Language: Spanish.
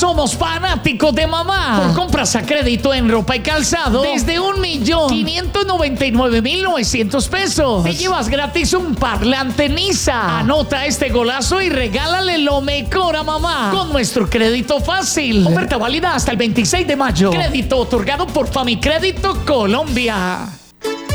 somos fanáticos de mamá. Por compras a crédito en ropa y calzado desde 1.599.900 pesos. Te llevas gratis un parlante Nisa. Anota este golazo y regálale lo mejor a mamá con nuestro crédito fácil. Oferta válida hasta el 26 de mayo. Crédito otorgado por Famicrédito Colombia.